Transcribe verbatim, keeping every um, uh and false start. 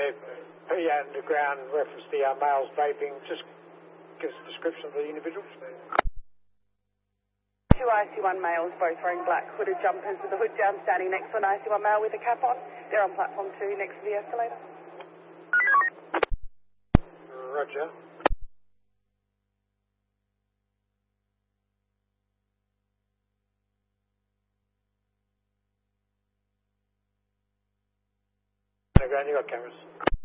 P underground reference the uh, males vaping. Just give us a description of the individuals. Two I C one males, both wearing black hooded jumpers with the hood down, standing next to an I C one male with a cap on. They're on platform two next to the escalator. Roger. Underground, you got cameras.